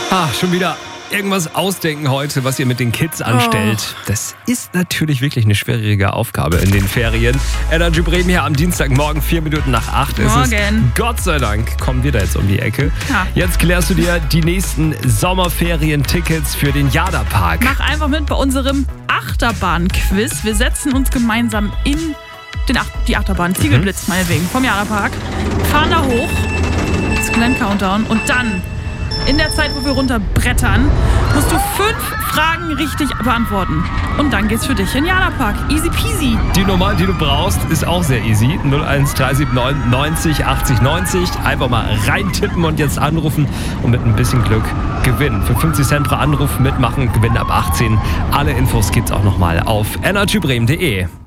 Schon wieder irgendwas ausdenken heute, was ihr mit den Kids anstellt. Das ist natürlich wirklich eine schwierige Aufgabe in den Ferien. Energy Bremen hier am Dienstagmorgen, 7:04 ist es. Gott sei Dank kommen wir da jetzt um die Ecke. Ja. Jetzt klärst du dir die nächsten Sommerferien-Tickets für den Jada-Park. Mach einfach mit bei unserem Achterbahn-Quiz. Wir setzen uns gemeinsam in die Achterbahn, Ziegelblitz meinetwegen, vom Jada-Park. Fahren da hoch, das kleine Countdown und dann, in der Zeit, wo wir runterbrettern, musst du 5 Fragen richtig beantworten. Und dann geht's für dich in den Jada-Park. Easy peasy. Die Nummer, die du brauchst, ist auch sehr easy. 01379 90 80 90. Einfach mal reintippen und jetzt anrufen und mit ein bisschen Glück gewinnen. Für 50 Cent pro Anruf mitmachen, gewinnen ab 18. Alle Infos gibt's auch nochmal auf energybremen.de.